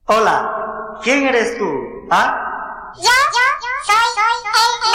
Hola, ¿quién eres tú? ¿Ah? Yo soy el